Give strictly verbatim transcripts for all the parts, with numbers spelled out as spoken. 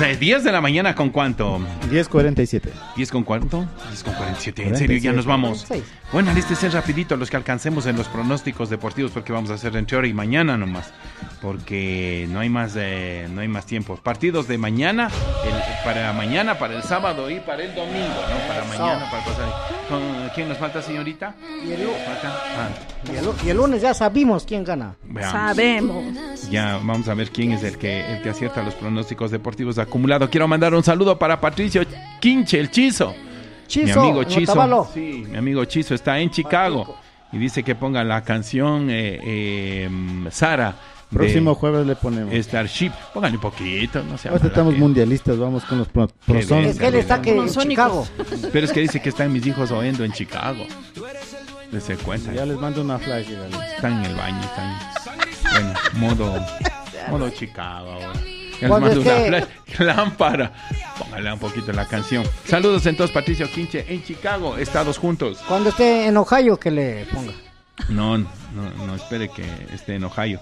eh, diez de la mañana, ¿con cuánto? diez cuarenta y siete. ¿diez con cuánto? diez con cuarenta y siete. En serio, ya nos vamos. Bueno, este es el rapidito, los que alcancemos en los pronósticos deportivos, porque vamos a hacer entre ahora y mañana nomás. Porque no hay más, eh, no hay más tiempo. Partidos de mañana, el, para mañana, para el sábado y para el domingo, ¿no? Para mañana, para pasar. ¿Con quién nos falta, señorita? Y el, ah. y, el, y el lunes ya sabemos quién gana. Veamos. Sabemos. Ya, vamos a ver quién es el que, el que acierta los pronósticos deportivos acumulados. Quiero mandar un saludo para Patricio Quinche, el Chizo. Chizo, mi amigo Chizo. Sí, mi amigo Chizo está en Chicago y dice que ponga la canción eh, eh, Sara. Próximo jueves le ponemos Starship. Pónganle un poquito, no sé. Ahora estamos mundialistas, vamos con los pro, pro bien, es que él está que en Chicago. Pero es que dice que están mis hijos oyendo en Chicago. Les cuenta. Ya les mando una flash. Dale. Están en el baño, están. Bueno, modo, modo Chicago ahora. Ya les mando una flash. Lámpara. Póngale un poquito la canción. Saludos entonces, Patricio Quinche en Chicago, Estados juntos. Cuando esté en Ohio, que le ponga. No, no, no espere que esté en Ohio.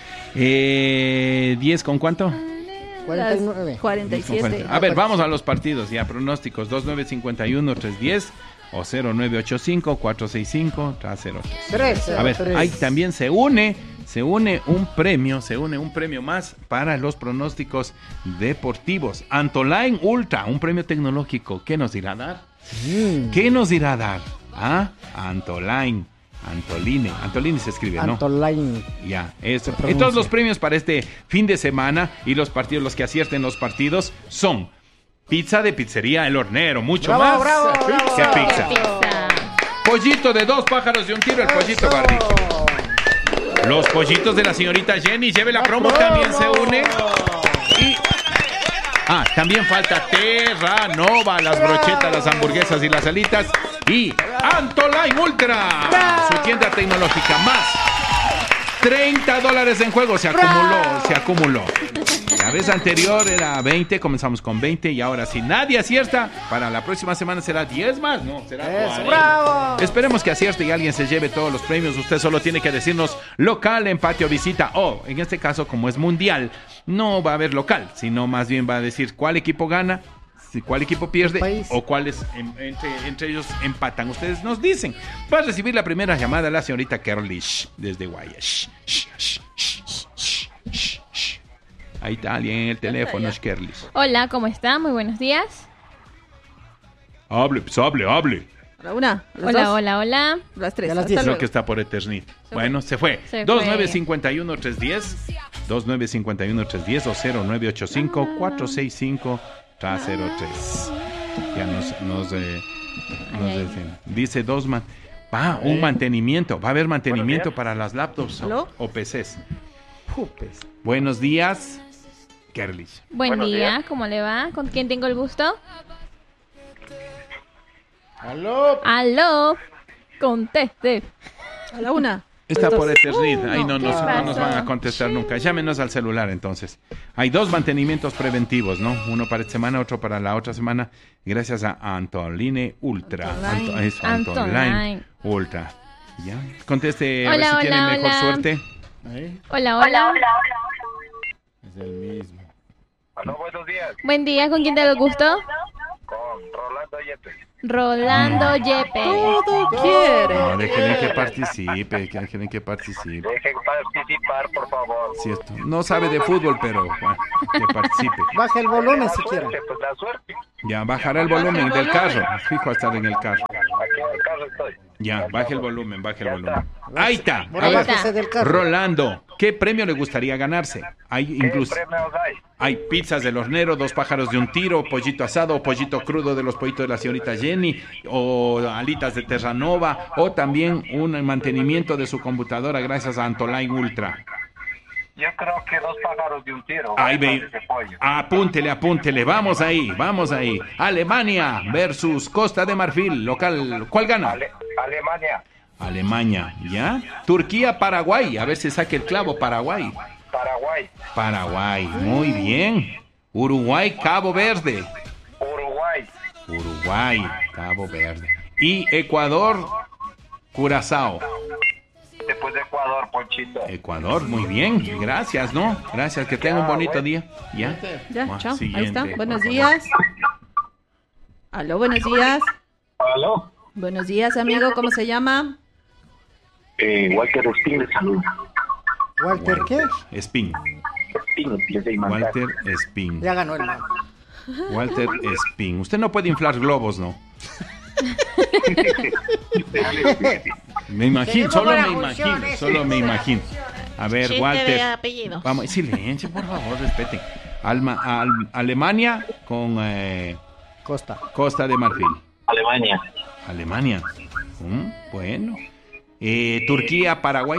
Eh, ¿diez con cuánto? cuarenta y nueve. cuarenta y siete. A ver, vamos a los partidos ya, pronósticos. dos nueve cinco uno tres uno cero o cero nueve ocho cinco cuatro seis cinco tres cero tres. A ver, ahí también se une, se une un premio, se une un premio más para los pronósticos deportivos. Antoline Ultra, un premio tecnológico. ¿Qué nos irá a dar? Mm. ¿Qué nos irá a dar? ¿Ah? Antoline. Antoline, Antoline se escribe, ¿no? Antoline. Ya, eso. Entonces los premios para este fin de semana y los partidos, los que acierten los partidos son pizza de pizzería El Hornero, mucho bravo, más bravo, que bravo. pizza. Pizza. Pollito de dos pájaros de un tiro, el pollito Garrico. Los pollitos de la señorita Jenny, lleve la promo, también se une. Y ah, también falta Terra Nova, las brochetas, las hamburguesas y las alitas. Y Antoline Ultra, su tienda tecnológica, más treinta dólares en juego. Se acumuló, se acumuló. La vez anterior era veinte, comenzamos con veinte y ahora si nadie acierta, para la próxima semana será diez más, no, será cuarenta. ¡Bravo! Esperemos que acierte y alguien se lleve todos los premios. Usted solo tiene que decirnos local, empate o visita. O, en este caso, como es mundial, no va a haber local, sino más bien va a decir cuál equipo gana, cuál equipo pierde o cuáles en, entre, entre ellos empatan. Ustedes nos dicen. Va a recibir la primera llamada la señorita Kerlish desde Guayas. Ahí está alguien en el teléfono, es Kerlish. Hola, ¿cómo está? Muy buenos días. Hable, pues hable, hable. A la una, a las hola, dos. hola, hola. Las tres. A las diez. Creo que está por Eternit. Se bueno, fue. se fue. Se dos nueve cinco uno tres uno cero, dos nueve cinco uno tres uno cero o cero nueve ocho cinco cuatro seis cinco tres cero tres. Ya nos, nos, eh, nos dicen. Dice dos man. Va, un mantenimiento. Va a haber mantenimiento para las laptops o, o P Cs. Pupes. Buenos días, Kerlish. Buen Buenos día, días. ¿cómo le va? ¿Con quién tengo el gusto? Aló. Aló, conteste. A la una. Está por Eternit. Uh, Ahí no, no, nos, ¿qué no nos van a pasó? contestar nunca. Llámenos al celular entonces. Hay dos mantenimientos preventivos, ¿no? Uno para esta semana, otro para la otra semana. Gracias a Antoline Ultra. Antoline. Anto, eso, Antoline. Antoline. Ultra. ¿Ya? Conteste a Hola, ver si hola, tiene mejor hola. suerte. ¿Ahí? Hola, hola. Es el mismo. Aló, buenos días. Buen día, ¿con quién tengo el gusto? Con Rolando Yepes. Rolando Yepes. Todo quiere. No, déjenle que participe, déjenle que participe. Dejen participar, por favor. Cierto. No sabe de fútbol, pero bueno, que participe. Baja el volumen si Suerte, quiere. pues la suerte. Ya, bajará el volumen del carro. Fijo a estar en el carro. Aquí en el carro estoy. Ya, baje el volumen, baje el Ya volumen. está. Ahí está. Bueno, A ver, bájese del carro. Rolando, ¿qué premio le gustaría ganarse? Hay ¿Qué incluso premios hay? hay pizzas del hornero, dos pájaros de un tiro, pollito asado, pollito crudo de los pollitos de la señorita Jenny, o alitas de Terranova, o también un mantenimiento de su computadora gracias a Antoline Ultra. Yo creo que dos pájaros de un tiro. Ahí Más ve. ese pollo. Apúntele, apúntele, vamos ahí, vamos ahí. Alemania versus Costa de Marfil, local, ¿cuál gana? Ale- Alemania, Alemania, ¿ya? Turquía, Paraguay, a ver si saque el clavo, Paraguay. Paraguay, Paraguay, muy bien. Uruguay, Cabo Verde. Uruguay, Uruguay, Cabo Verde. Y Ecuador, Curazao. después de Ecuador, Ecuador, Ponchito. Ecuador, muy bien. Gracias, ¿no? Gracias, que tenga un bonito día. ¿Ya? Ya, Va, chao. Ahí siguiente. está. Buenos días. Aló, buenos días. Aló. Buenos días, amigo. ¿Cómo se llama? Eh, Walter Espín le saluda. ¿Walter qué? Spin. Espín, empieza a imantar. Walter Spin. Ya ganó el man. Walter Spin. Usted no puede inflar globos, ¿no? Me imagino, Tenemos solo buena me función, imagino, ese. solo me imagino. A ver, Chiste de Walter. apellido. Vamos, silencio, por favor, respeten. Alma, al- Alemania con eh, Costa. Costa de Marfil. Alemania. Alemania. Mm, bueno. Eh, Turquía, Paraguay.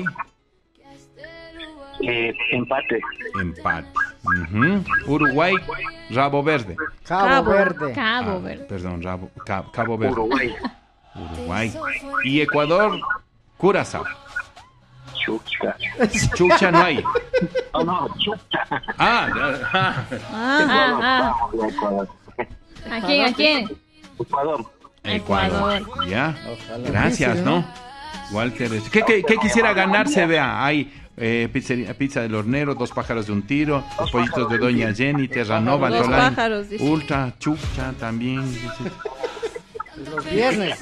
Eh, empate. Empate. Ujú. Uruguay, Rabo Verde. Cabo, Cabo. Verde. Cabo Ah, Verde. Perdón, Rabo, Ca- Cabo Verde. Uruguay. Uruguay. Y Ecuador, Curazao. Chucha. Chucha no hay. No, no, chucha. Ah, ah, Ah, Ah, Ecuador. ah. ¿A quién? ¿A quién? Ecuador. Ecuador. Ecuador. Ya. Ojalá. Gracias, Difícil, ¿no? ¿no? Walter, este, ¿qué, qué, qué quisiera ganarse? Vea, hay eh, pizzería- pizza del hornero, dos pájaros de un tiro, los pollitos de Doña Jenny, Terranova, Dos Tolán, pájaros, dice. Ultra, Chucha también. dice. Los viernes.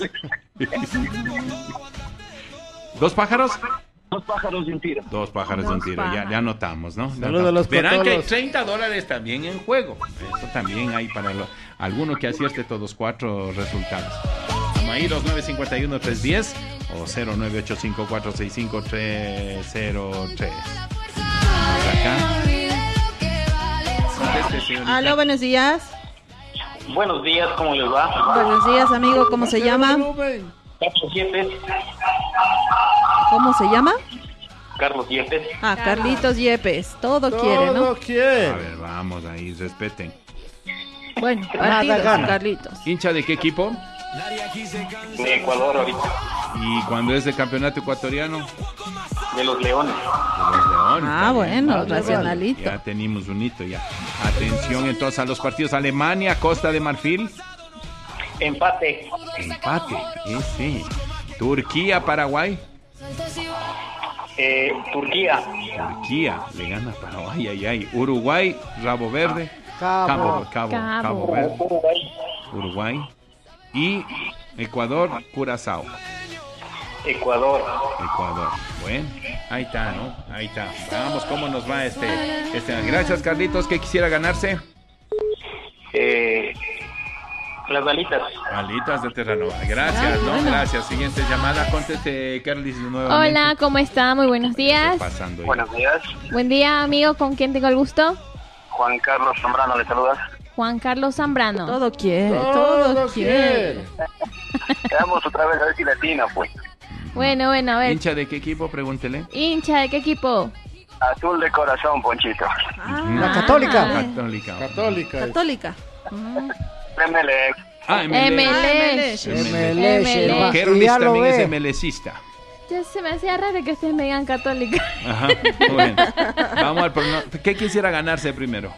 ¿Dos pájaros? Dos pájaros de un tiro. Dos pájaros de un tiro, ya, ya anotamos, ¿no? Ya Saludos a los Verán que hay cotolos. treinta dólares también en juego. Eso también hay para lo- alguno que acierte todos cuatro resultados. Ahí los nueve cinco uno, tres uno cero o cero nueve ocho cinco cuatro seis cinco tres cero tres. Vamos acá. Conteste, señorita. Aló, buenos días. Buenos días, ¿cómo les va? Buenos días, amigo. ¿Cómo se llama? Carlos Yepes. ¿Cómo se llama? Carlos Yepes. Ah, Carlitos Yepes. Todo quiere, ¿no? Todo A quiere. ver, vamos ahí, respeten. Bueno, Nada partidos, gana. Carlitos. ¿Hincha de qué equipo? De Ecuador ahorita. Y cuando es de campeonato ecuatoriano, De los Leones. de los Leones. Ah, también. bueno, racionalito. Ya tenemos un hito ya. Atención entonces a los partidos. Alemania, Costa de Marfil. Empate. Empate. Ese. Turquía, Paraguay. Eh, Turquía. Turquía. Le gana a Paraguay. Ay, ay. Uruguay, Rabo Verde. Cabo. Cabo, Cabo, Cabo. Cabo Verde. Uruguay. Uruguay. Y Ecuador, Curazao. Ecuador. Ecuador. Bueno, ahí está, ¿no? Ahí está. Vamos, ¿cómo nos va este? este? Gracias, Carlitos. ¿Qué quisiera ganarse? Eh, las balitas. Alitas de Terranova. Gracias, Ah, ¿no? bueno. Gracias. Siguiente llamada. Conteste, Carlis, nuevamente. Hola, ¿cómo está? Muy buenos ¿Qué días. está pasando ahí? Buenos días. Buen día, amigo. ¿Con quién tengo el gusto? Juan Carlos Zambrano le saluda. Juan Carlos Zambrano. Todo quiere, todo, Todo quiere. quiere. Veamos otra vez a ver si latina, pues. Bueno, bueno, a ver. ¿Hincha de qué equipo? Pregúntele. ¿Hincha de qué equipo? Azul de corazón, Ponchito. Ah, La Católica. Católica. Católica. Católica. M L E. Ah, M L M S. L S. M L S. M L S. Y Kerlis ya lo también es ve. MLSista. Ya se me hacía raro que ustedes me digan católica. Ajá. Bueno. Vamos al prono- ¿Qué quisiera ganarse primero?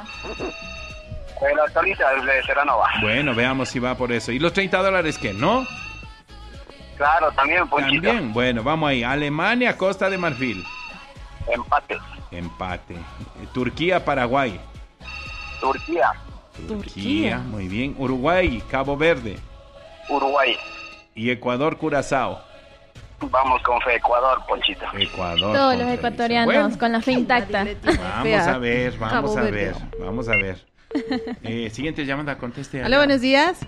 Eh, las balitas de Terranova. Bueno, veamos si va por eso. ¿Y los treinta dólares qué? ¿No? Claro, también, Ponchito. También. Bueno, vamos ahí. Alemania, Costa de Marfil. Empate. Empate. Turquía, Paraguay. Turquía. Turquía, muy bien. Uruguay, Cabo Verde. Uruguay. Y Ecuador, Curazao. Vamos con fe, Ecuador, Ponchito. Ecuador. Todos los contra ecuatorianos Bueno, con la fe intacta. vamos a ver, vamos Cabo a Verde. ver, vamos a ver. Eh, siguiente llamada, conteste. Aló, buenos días.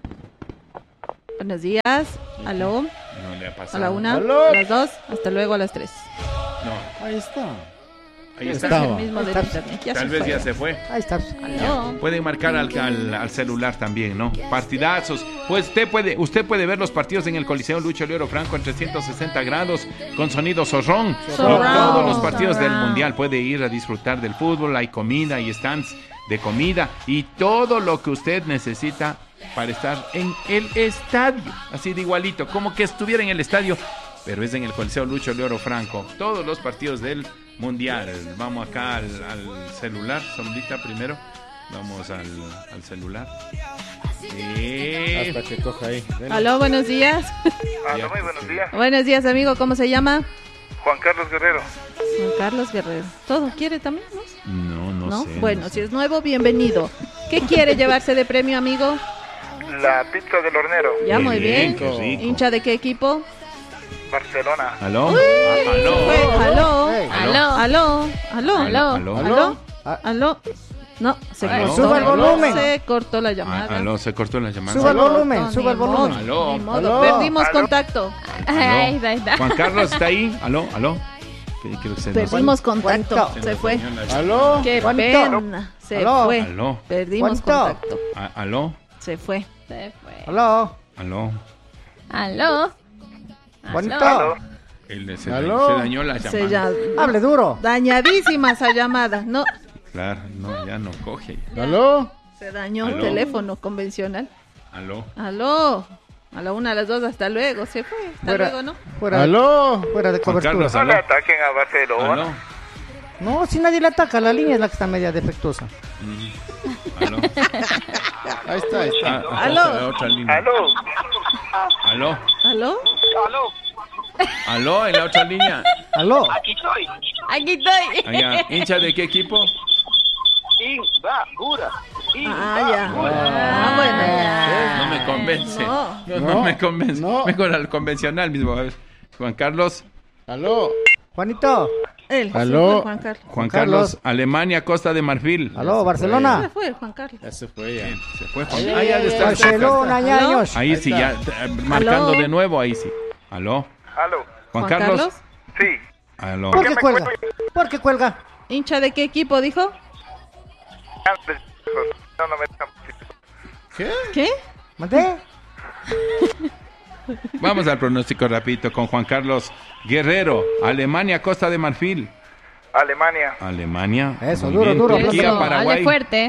Buenos días. Aló. No le ha A pasado. la una, Aló. a las dos, hasta luego a las tres. No, Ahí está. ahí Es está. el mismo del Está- internet. Ya Tal se vez fue. ya se fue. Ahí está. Aló. Pueden marcar al, al, al celular también, ¿no? Partidazos. Pues usted puede, usted puede ver los partidos en el Coliseo Lucho Leoro Franco en trescientos sesenta grados con sonido zorrón. Zorrón. Todos los partidos del Zorrón. Mundial puede ir a disfrutar del fútbol. Hay comida, hay stands de comida y todo lo que usted necesita para estar en el estadio. Así de igualito, como que estuviera en el estadio, pero es en el Coliseo Lucho Leoro Franco. Todos los partidos del Mundial. Vamos acá al, al celular, Sondita primero. Vamos al, al celular. Eh, Hasta que coja ahí. Ven. Aló, buenos días. Aló, muy buenos días. Buenos días, amigo. ¿Cómo se llama? Juan Carlos Guerrero. Juan Carlos Guerrero. ¿Todo quiere también? ¿No? No, no, ¿No? sé. Bueno, no si sé. es nuevo, bienvenido. ¿Qué quiere llevarse de premio, amigo? La pizza del hornero. Ya, muy bien, bien. qué rico. ¿Hincha de qué equipo? Barcelona. ¿Aló? Ah, ¿aló? Fue, aló. Hey. Aló. Aló. Aló. Aló. ¿Aló? ¿Aló? Ah, ¿Aló? No, se Aló. cortó. Sube el volumen. Se cortó la Ah, llamada. ¿Aló? ¿Se cortó la llamada? Sube el Aló, volumen, no, sube ni el volumen. modo, Aló. ni modo. Aló. Perdimos Aló. contacto. Ahí está, ahí está. Juan Carlos está ahí. ¿Aló? ¿Aló? ¿Qué quiero que se nos- Perdimos contacto. Juanito. Se fue. ¿Aló? Qué Juanito. pena. Se Aló. fue. Aló. Perdimos Juanito. contacto. Ah, ¿Aló? Se fue. Se fue. ¿Aló? ¿Aló? Aló. Juanito. Aló. Él se, ¿Aló? se dañó la llamada. Se ya... Hable duro. Dañadísima esa llamada. No, Claro, no, ya no coge. ¿Aló? se dañó el Aló. teléfono convencional. ¿Aló? Aló. A la una, a las dos, hasta luego. Se fue. Hasta Fuera. luego, ¿no? Fuera, ¿Aló? fuera de Juan cobertura. Carlos, No ¿aló? le ataquen a Barcelona. ¿Aló? No, si nadie le ataca, la línea es la que está media defectuosa. ¿Aló? Ahí está, ahí está. Ah, ah, Aló. la otra línea. Aló. ¿Aló? ¿Aló? Aló, ¿Aló? En la otra línea. ¿Aló? aquí estoy. Aquí estoy. Allá, ¿hincha de qué equipo? Invagura. Ah, ya. Ah, bueno, ya. No me convence. No. No, no, No, me convence. no. Mejor al convencional mismo. A ver, Juan Carlos. ¿Aló? Juanito. Él. Aló. Se fue Juan Carlos. Juan Carlos. Carlos, Alemania, Costa de Marfil. ¿Aló, Se Barcelona? fue Juan Carlos. Ya se fue ya. Se fue Juan. Ah, ya está. Barcelona, ñaños. Ahí sí, ya. eh, Marcando Aló. de nuevo, ahí sí. ¿Aló? Aló. Juan, Carlos. Sí. Aló. ¿Por qué me cuelga? cuelga? ¿Por qué cuelga? ¿Hincha de qué equipo dijo? Antes. No, no me dejan. ¿Qué? ¿Qué? ¿Mandé? Vamos al pronóstico rapidito con Juan Carlos Guerrero. Alemania, Costa de Marfil. Alemania. Alemania. Eso, muy duro, bien. duro, Turquía, Eso, Paraguay. hable fuerte.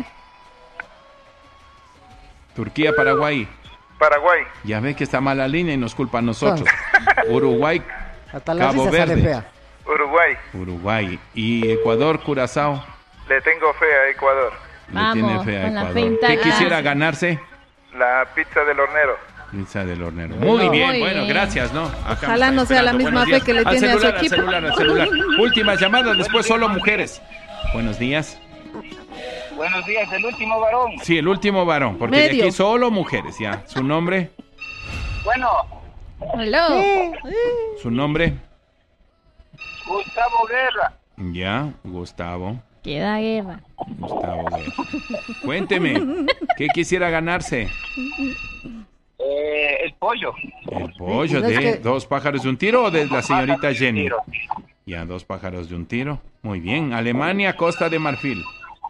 Turquía, Paraguay. Paraguay. Ya ve que está mala línea y nos culpa a nosotros. Uruguay, Hasta la Cabo risa sale Verde. fea. Uruguay. Uruguay. Y Ecuador, Curazao. Le tengo fe a Ecuador. Le Vamos, tiene fe a con la Ecuador. fe ¿Qué intacta. quisiera ganarse? La pizza del hornero. Pizza del hornero. Muy bien, Muy bueno, bien. gracias, ¿no? Acá Ojalá me no está sea la esperando. misma Buenos fe días. que le Al tiene a su celular, equipo. Al celular, al celular. Últimas llamadas, después solo mujeres. Buenos días. Buenos días, el último varón. Sí, el último varón, porque Medio. de aquí solo mujeres, ya. ¿Su nombre? Bueno, Aló. ¿Su nombre? Gustavo Guerra. Ya, Gustavo. Queda guerra. Gustavo Guerra. Cuénteme, ¿qué quisiera ganarse? Eh, el pollo. ¿El pollo Es de que- dos pájaros de un tiro o de la señorita Jenny? Tiro. Ya, dos pájaros de un tiro. Muy bien. Alemania, Costa de Marfil.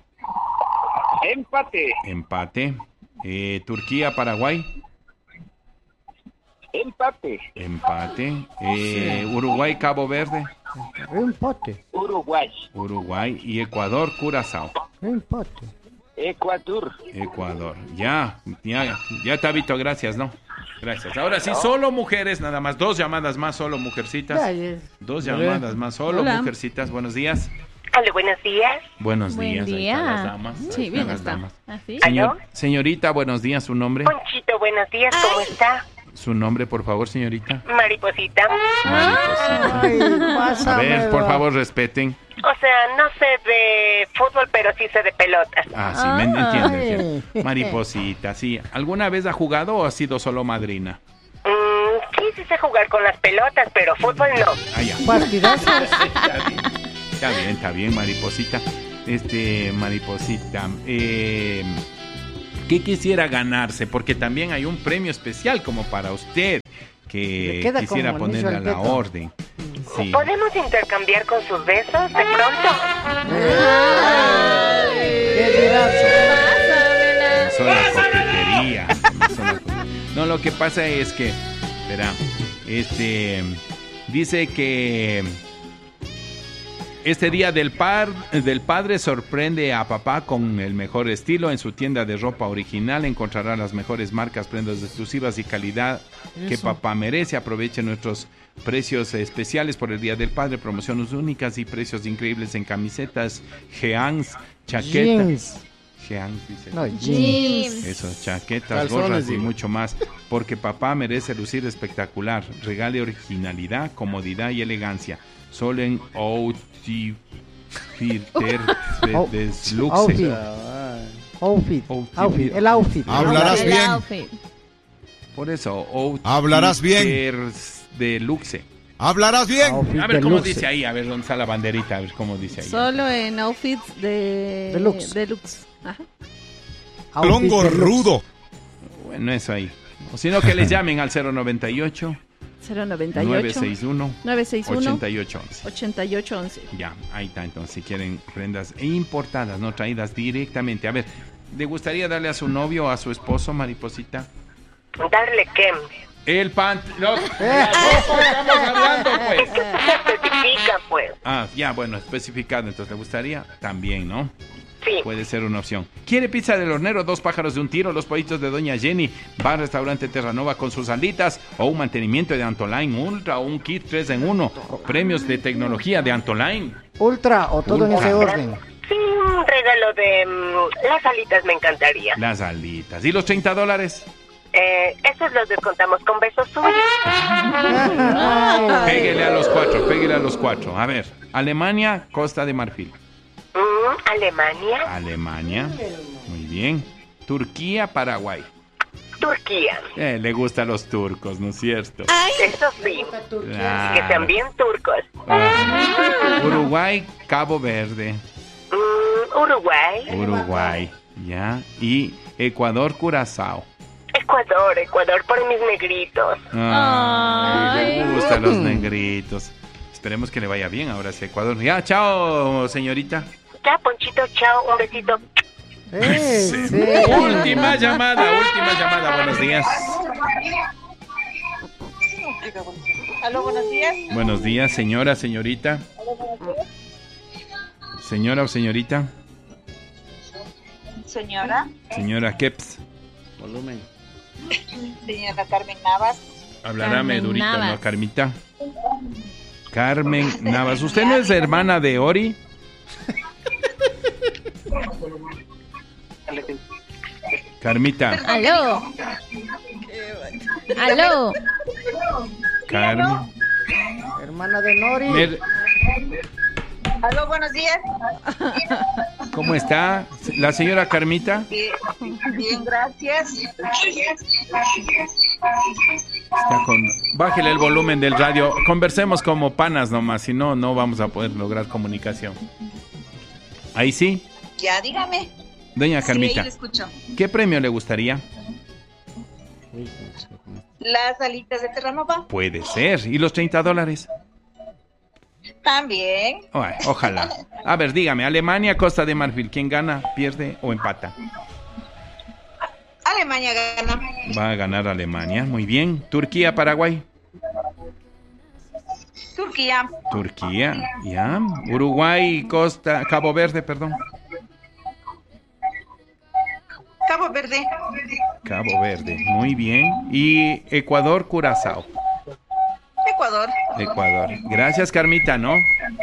Empate. Empate. Eh, Turquía, Paraguay. Empate. Empate. Eh, Uruguay, Cabo Verde. Empate. Uruguay. Uruguay. Y Ecuador, Curazao. Empate. Ecuador. Ecuador. Ya, ya, ya está visto, gracias, ¿no? Gracias. Ahora sí, solo mujeres, nada más. Dos llamadas más, solo mujercitas. Ya, ya. Dos llamadas más, solo Hola. mujercitas. Buenos días. Hola, buenos días. Buenos Buen días. ahí día. están las damas. Sí, Ahí bien están las está. damas. ¿Así? Señor- ¿Aló? señorita, buenos días, su nombre. Ponchito, buenos días, ¿cómo está? Su nombre, por favor, señorita. Mariposita. Mariposita. Ay, A pásame. ver, por favor, respeten. O sea, no sé de fútbol, pero sí sé de pelotas. Ah, sí, me entiendo, Ay. entiendo. Mariposita, sí. ¿Alguna vez ha jugado o ha sido solo madrina? Mm, sí, sí sé jugar con las pelotas, pero fútbol no. Ah, ya. Partidazo. Está bien, está bien, está bien, mariposita. Este, mariposita, eh, ¿qué quisiera ganarse? Porque también hay un premio especial como para usted Le que queda quisiera como anillo ponerle a al la dedo. orden. Sí. ¿Podemos intercambiar con sus besos de pronto? ¿Qué dirás? Pásamela. Son la coquetería. Son la co- No, lo que pasa es que, verá, este, dice que este día del, par, del padre sorprende a papá con el mejor estilo. En su tienda de ropa original encontrará las mejores marcas, prendas exclusivas y calidad que papá merece. Aproveche nuestros precios especiales por el día del padre, promociones únicas y precios increíbles en camisetas, jeans, chaquetas. Jeans. Jeans, dice. No, jeans. Jeans. Eso, chaquetas, Calzones, gorras y digo. mucho más. Porque papá merece lucir espectacular. Regale originalidad, comodidad y elegancia. Solo en Outfitter Oh, de Luxe. outfit. Chaval. Outfit. Outfit. Outfit. El outfit. Hablarás El bien. outfit. Por eso, Outfitters Hablarás bien. de Luxe. Hablarás bien. Outfit A ver cómo deluxe. dice ahí, a ver dónde está la banderita, a ver cómo dice ahí. Solo en outfits de Deluxe. deluxe. Ajá. Outfit Longo deluxe. rudo. Bueno, eso ahí. O si no, que les llamen al cero noventa y ocho, cero noventa y nueve ocho, seis uno, nueve seis uno, ochenta y ocho once. ochenta y ocho once. Ya, ahí está. Entonces, si quieren prendas importadas, no traídas directamente. A ver, ¿le gustaría darle a su novio o a su esposo, mariposita? ¿Darle qué? El pant... No, tampoco estamos hablando, pues. Se especifica, pues. Ah, ya, bueno, especificado. Entonces, ¿le gustaría? También, ¿no? Sí. Puede ser una opción. ¿Quiere pizza del hornero? Dos pájaros de un tiro, los pollitos de Doña Jenny, bar restaurante Terranova con sus alitas o un mantenimiento de Antoline Ultra o un kit tres en uno. Premios de tecnología de Antoline. Ultra o todo en Ultra. ese orden. Sí, un regalo de mm, las alitas me encantaría. Las alitas. ¿Y los treinta dólares? Eh, esos los descontamos con besos suyos. Ay. Péguele a los cuatro, péguele a los cuatro. A ver, Alemania, Costa de Marfil. Mm, Alemania, Alemania, muy bien. Turquía, Paraguay. Turquía. Eh, le gustan los turcos, ¿no es cierto? Eso sí, Claro. que sean bien turcos. Ah. Uruguay, Cabo Verde. Mm, Uruguay, Uruguay, ya. Y Ecuador, Curazao. Ecuador, Ecuador por mis negritos. Ay, le Ay. gustan los negritos. Esperemos que le vaya bien ahora sí a Ecuador. Ya, chao, señorita. Ya, Ponchito, chao, un besito. Eh, sí. Última llamada, última llamada. Buenos días. Aló, buenos días. Buenos días, señora, señorita. Señora o señorita. Señora, Señora Keps. Volumen. señora Carmen Navas. Hablará Carmen Medurito, Navas. ¿no, Carmita? Carmen Navas. ¿Usted no es hermana de Ori? Carmita. Aló. Aló. Carmen. Hermana de Nori. Mer- Aló, buenos días. ¿Cómo está la señora Carmita? Bien, bien, gracias. Está con... Bájele el volumen del radio. Conversemos como panas nomás, si no, no vamos a poder lograr comunicación. Ahí sí. Ya, dígame. Doña Sí, Carmita, ahí lo escucho. ¿qué premio le gustaría? Las alitas de Terranova. Puede ser. ¿Y los treinta dólares? También. Ay, ojalá. A ver, dígame, Alemania, Costa de Marfil, ¿quién gana, pierde o empata? Alemania gana. Va a ganar Alemania, muy bien. Turquía, Paraguay. Turquía. Turquía, ya. Uruguay, Costa, Cabo Verde, perdón. Cabo Verde. Cabo Verde, muy bien. Y Ecuador, Curazao. Ecuador. Ecuador. Gracias, Carmita, ¿no?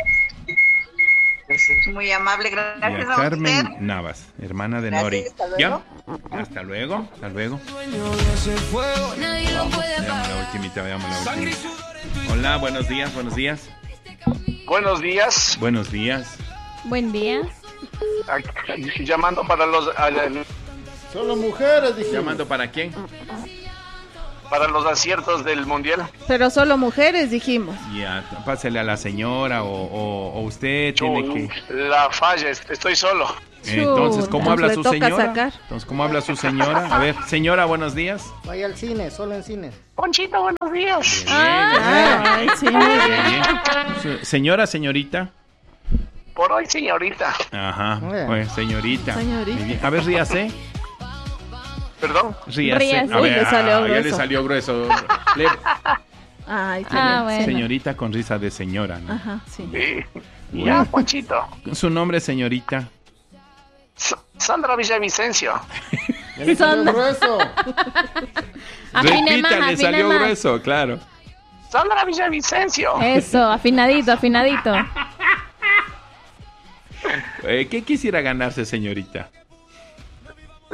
Muy amable, Y gracias a a Carmen usted. Navas, hermana de Gracias, Nori. hasta luego. ¿Ya? Hasta luego, hasta luego. Veamos la ultimita, veamos la ultimita. Hola, buenos días, buenos días. Buenos días. Buenos días. Buen día. Aquí, llamando para los al- Solo mujeres, dijimos. ¿Llamando para quién? para los aciertos del mundial. Pero solo mujeres, dijimos. Ya, pásele a la señora o, o- o usted tiene que... La falla, estoy solo. Entonces, ¿cómo Chuta, habla le su toca señora? sacar. Entonces, ¿cómo habla su señora? A ver, señora, buenos días. Vaya al cine, solo en cine. Ponchito, buenos días. Ay, sí, muy bien. Bien. Su- Señora, señorita. Por hoy, señorita. Ajá, Bien. pues señorita. Señorita. Muy bien. A ver, ríase. Perdón. Ríase. Ríase. A Uy, ver, le salió ah, ya le grueso. salió grueso. Le- Ay, está Ah, bien. bueno. Señorita con risa de señora, ¿no? Ajá, sí. Sí. Ya, Ponchito. Su nombre, señorita. S- Sandra Villavicencio. Ya le salió Son- grueso. Afine más, Repita, le afine salió más. grueso, claro. Sandra Villavicencio. Eso, afinadito, afinadito. Eh, ¿Qué quisiera ganarse, señorita?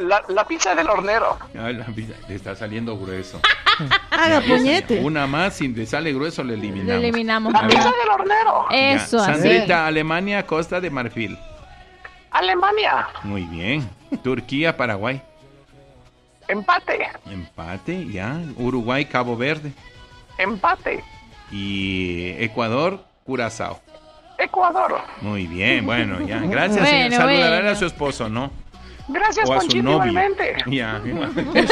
La, la pizza del hornero. Ay, la vida, le está saliendo grueso. Haga puñete. Una más, si le sale grueso, le eliminamos. Lo eliminamos. La A ver. pizza del hornero. Eso, Ya. así. Sandrita, Alemania, Costa de Marfil. Alemania. Muy bien. Turquía, Paraguay. Empate. Empate, ya. Uruguay, Cabo Verde. Empate. Y Ecuador, Curazao. Ecuador. Muy bien, bueno, ya. Gracias. Bueno, señor. Saludará bueno. a su esposo, ¿no? Gracias, O a su Conchita, novio. igualmente. Ya, igualmente.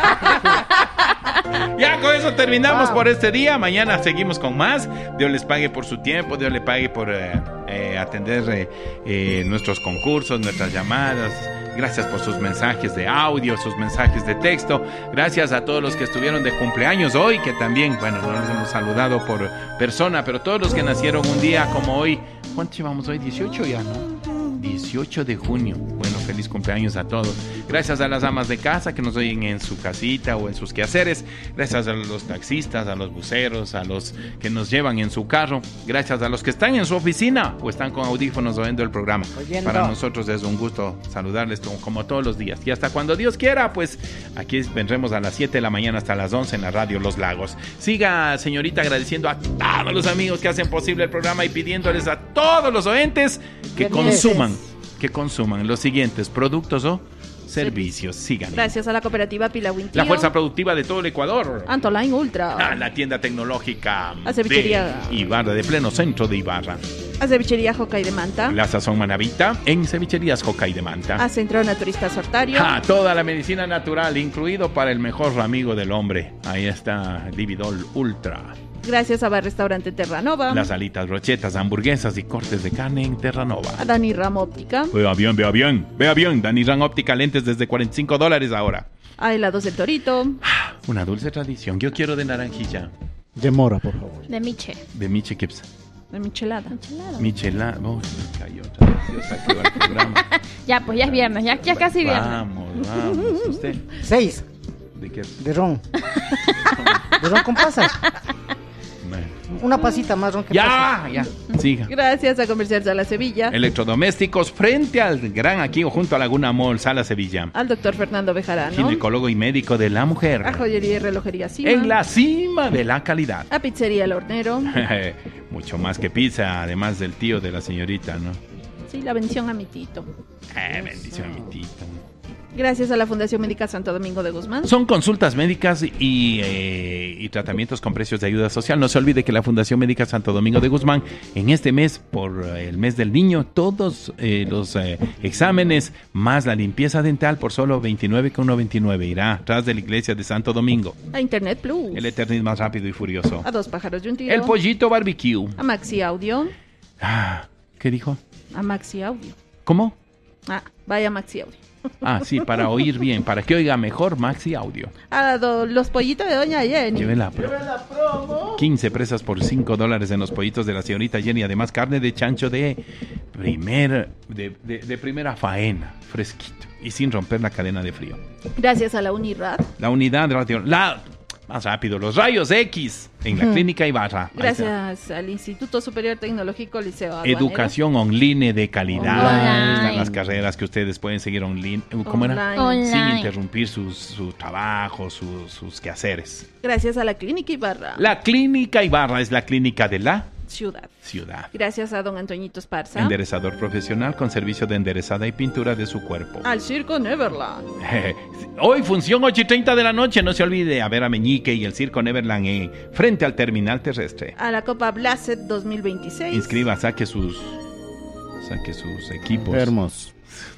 Ya con eso terminamos por este día. Mañana seguimos con más. Dios les pague por su tiempo. Dios le pague por eh, eh, atender eh, eh, nuestros concursos, nuestras llamadas. Gracias por sus mensajes de audio, sus mensajes de texto. Gracias a todos los que estuvieron de cumpleaños hoy, que también, bueno, no les hemos saludado por persona, pero todos los que nacieron un día como hoy. ¿Cuántos llevamos hoy? dieciocho ya, ¿no? dieciocho de junio. Bueno, feliz cumpleaños a todos. Gracias a las amas de casa que nos oyen en su casita o en sus quehaceres. Gracias a los taxistas, a los buceros, a los que nos llevan en su carro. Gracias a los que están en su oficina o están con audífonos oyendo el programa. Oyendo. Para nosotros es un gusto saludarles como, como todos los días. Y hasta cuando Dios quiera, pues aquí vendremos a las siete de la mañana hasta las once en la radio Los Lagos. Siga, señorita, agradeciendo a todos los amigos que hacen posible el programa y pidiéndoles a todos los oyentes que consuman, que consuman los siguientes productos o servicios. Sigan. Gracias a la cooperativa Pilawintío. La fuerza productiva de todo el Ecuador. Antoline Ultra. Ah, la tienda tecnológica La cevichería. de Ibarra, de pleno centro de Ibarra. A Cevichería Jocay de Manta. La sazón Manavita en Cevicherías Jocay de Manta. A Centro Naturista Sortario. Ah, toda la medicina natural, incluido para el mejor amigo del hombre. Ahí está Lividol Ultra. Gracias a Bar Restaurante Terranova. Las alitas, brochetas, hamburguesas y cortes de carne en Terranova. A Dani Ramo Óptica. Vea bien, vea bien, vea bien. Dani Ran Óptica, lentes desde cuarenta y cinco dólares ahora. A Helados del Torito. Una dulce tradición. Yo quiero de naranjilla. De mora, por favor. De Miche. De Miche Kips. De Michelada. Michelada. Oh, me cayó otra vez. Dios, aquí va el programa. Ya, pues ya es viernes, ya, ya es casi viernes. Vamos, vamos. ¿Usted? Seis. ¿De qué? De ron. De ron con pasas. Bueno. Una pasita más ron que Ya, ya. Siga. Gracias a Comercial Sala Sevilla. Electrodomésticos frente al gran aquí o junto a Laguna Mall, Sala Sevilla. Al doctor Fernando Bejarano. Ginecólogo y médico de la mujer. A Joyería y Relojería Cima. En la cima de la calidad. A Pizzería El Hornero. Mucho más que pizza, además del tío de la señorita, ¿no? Sí, la bendición a mi tito. Eh, bendición, mi tito. Gracias a la Fundación Médica Santo Domingo de Guzmán. Son consultas médicas y, eh, y tratamientos con precios de ayuda social. No se olvide que la Fundación Médica Santo Domingo de Guzmán, en este mes, por el mes del niño, todos eh, los eh, exámenes más la limpieza dental por solo veintinueve con noventa y nueve. Irá atrás de la iglesia de Santo Domingo. A Internet Plus. El Eternit más rápido y furioso. A Dos Pájaros de un Tiro. El Pollito Barbecue. A Maxi Audio. Ah, ¿qué dijo? A Maxi Audio. ¿Cómo? Ah, vaya Maxi Audio. Ah, sí, para oír bien, para que oiga mejor Maxi Audio. A do- los pollitos de Doña Jenny. Lleve la promo. quince presas por cinco dólares en los pollitos de la señorita Jenny. Además, carne de chancho de, primer, de, de, de primera faena, fresquito y sin romper la cadena de frío. Gracias a la Unirad. La unidad radio, la más rápido, los rayos X en la Hmm. clínica Ibarra. Ahí está. Gracias al Instituto Superior Tecnológico Liceo Aduanero. Educación online de calidad. Online. Están las carreras que ustedes pueden seguir online. ¿Cómo era? Online. Sin Online. interrumpir sus, su trabajo, sus, sus quehaceres. Gracias a la Clínica Ibarra. La clínica Ibarra es la clínica de la Ciudad. ciudad. Gracias a don Antoñito Esparza. Enderezador profesional con servicio de enderezada y pintura de su cuerpo. Al Circo Neverland. Hoy función ocho y treinta de la noche. No se olvide a ver a Meñique y el Circo Neverland en, frente al terminal terrestre. A la Copa Blacet dos mil veintiséis. Inscriba, saque sus saque sus equipos. Hermoso.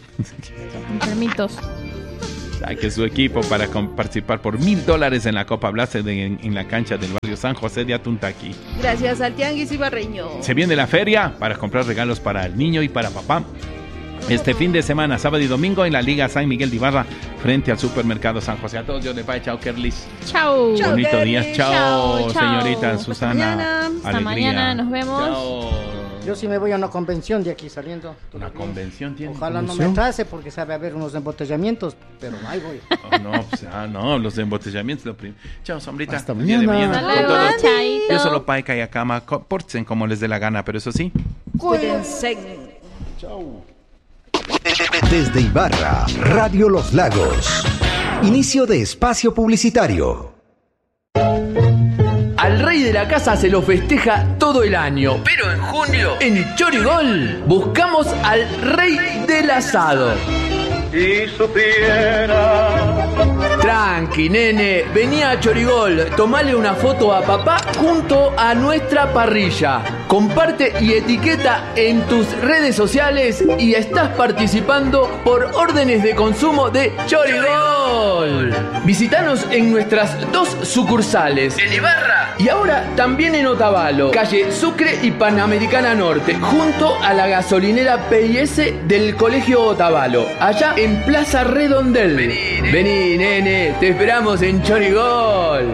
Enfermitos. Saque su equipo para com- participar por mil dólares en la Copa Blase de- en, en la cancha del barrio San José de Atuntaqui. Gracias al Tianguis Ibarreño. Se viene la feria para comprar regalos para el niño y para papá. Este fin de semana, sábado y domingo, en la Liga San Miguel de Ibarra, frente al Supermercado San José. A todos, Dios les pague. Chao, Kerlis. Chau. Chao, Bonito Kerlis. día. Chao, Chao, chao. señorita Hasta Susana. mañana. Hasta Alegría. mañana, nos vemos. Chao. Yo sí me voy a una convención de aquí saliendo. Una convención tiene. Ojalá no me atrase porque sabe haber unos embotellamientos, pero ahí voy. Oh, no, pues, ah, no, los embotellamientos. Lo prim- Chao, sombrita. Hasta El día de mañana. mañana Hasta con luego, todos. chaito. Yo solo paika y a cama. co- Pórtense como les dé la gana, pero eso sí. Cuídense. Chao. Desde Ibarra, Radio Los Lagos. Inicio de espacio publicitario. Al rey de la casa se lo festeja todo el año, pero en junio, en Chorigol, buscamos al rey del asado. Si supiera. Tranqui, nene, vení a Chorigol, tomale una foto a papá junto a nuestra parrilla. Comparte y etiqueta en tus redes sociales y estás participando por órdenes de consumo de Chorigol. Visítanos en nuestras dos sucursales, en Ibarra y ahora también en Otavalo, calle Sucre y Panamericana Norte, junto a la gasolinera P I S del Colegio Otavalo, allá en Plaza Redondel. Vení, nene. Vení, nene, te esperamos en Chorigol.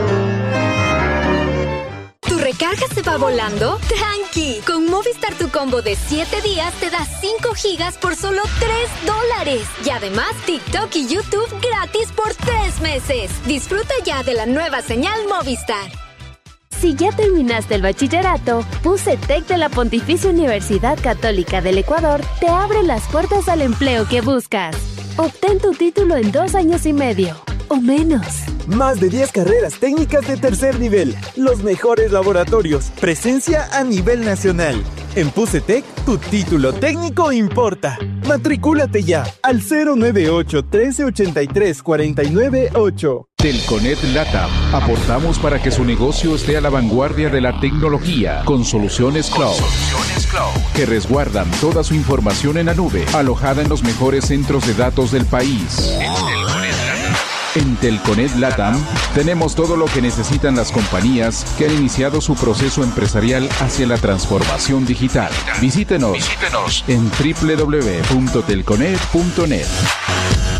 ¿Tu recarga se va volando? ¡Tranqui! Con Movistar tu combo de siete días te da cinco gigas por solo tres dólares. Y además TikTok y YouTube gratis por tres meses. Disfruta ya de la nueva señal Movistar. Si ya terminaste el bachillerato, PUSETEC de la Pontificia Universidad Católica del Ecuador te abre las puertas al empleo que buscas. Obtén tu título en dos años y medio, o menos. Más de diez carreras técnicas de tercer nivel, los mejores laboratorios, presencia a nivel nacional. En PUSETEC, tu título técnico importa. Matricúlate ya al cero nueve ocho, trece ochenta y tres, cuarenta y nueve ocho. Telconet LATAM. Aportamos para que su negocio esté a la vanguardia de la tecnología con soluciones cloud, soluciones cloud que resguardan toda su información en la nube, alojada en los mejores centros de datos del país. En Telconet LATAM tenemos todo lo que necesitan las compañías que han iniciado su proceso empresarial hacia la transformación digital. Visítenos, Visítenos. en doble u doble u doble u punto telconet punto net.